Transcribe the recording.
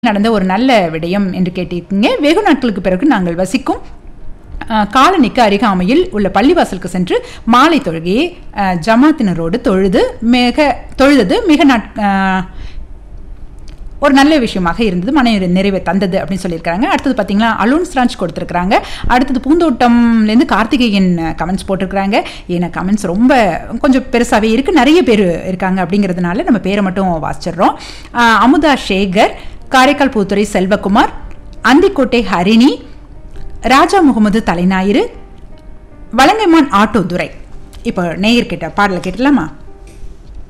நடந்த ஒரு நல்ல விடயம் என்று கேட்டிருக்கீங்க. வெகு நாட்களுக்கு பிறகு நாங்கள் வசிக்கும் காலனிக்கு அருகாமையில் உள்ள பள்ளிவாசலுக்கு சென்று மாலை தொழுகையை ஜமாத்தினரோடு தொழுது மிக ஒரு நல்ல விஷயமாக இருந்தது, மன நிறைவை தந்தது அப்படின்னு சொல்லியிருக்காங்க. அடுத்தது பார்த்தீங்கன்னா அலோன்ஸ் ராஞ்ச் கொடுத்துருக்குறாங்க. அடுத்தது பூந்தோட்டம்லேருந்து கார்த்திகேயன் கமெண்ட்ஸ் போட்டிருக்கிறாங்க. ஏன்னா கமெண்ட்ஸ் ரொம்ப கொஞ்சம் பெருசாகவே இருக்குது, நிறைய பேர் இருக்காங்க அப்படிங்கிறதுனால நம்ம பேரை மட்டும் வாசிச்சிடுறோம். அமுதா சேகர், காரைக்கால் பூத்துறை செல்வகுமார், அந்திக்கோட்டை ஹரிணி, ராஜா முகமது தலைஞாயிறு, வலங்கைமான் ஆட்டோ துரை. இப்போ நேயர் கேட்ட பாடலை கேட்டலாமா?